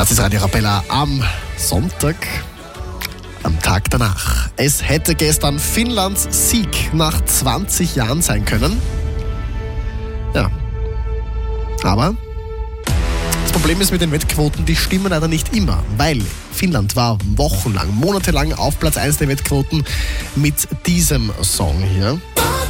Das ist Radio Arabella am Sonntag, am Tag danach. Es hätte gestern Finnlands Sieg nach 20 Jahren sein können. Ja, aber das Problem ist mit den Wettquoten, die stimmen leider nicht immer, weil Finnland war wochenlang, monatelang auf Platz 1 der Wettquoten mit diesem Song hier.